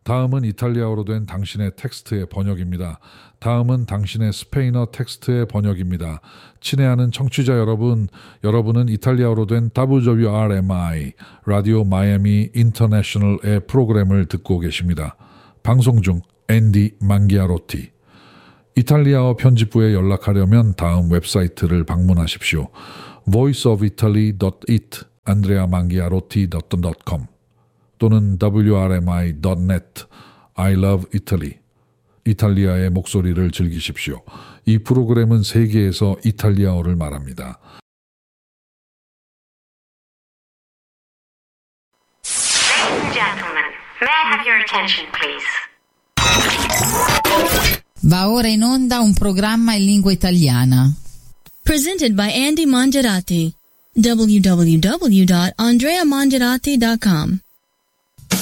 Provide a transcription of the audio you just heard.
다음은 이탈리아어로 된 당신의 텍스트의 번역입니다. 다음은 당신의 스페인어 텍스트의 번역입니다. 친애하는 청취자 여러분, 여러분은 이탈리아어로 된 WRMI, 라디오 마이애미 인터내셔널의 프로그램을 듣고 계십니다. 방송 중 앤디 망기아로티. 이탈리아어 편집부에 연락하려면 다음 웹사이트를 방문하십시오. voiceofitaly.it, andreamangiarotti.com 또는 wrmi.net, I love Italy. 이탈리아의 목소리를 즐기십시오. 이 프로그램은 세계에서 이탈리아어를 말합니다. Ladies and gentlemen, may I have your attention, please? Va ora in onda un programma in lingua italiana. Presented by Andy Mangiarati. www.andreamangiarati.com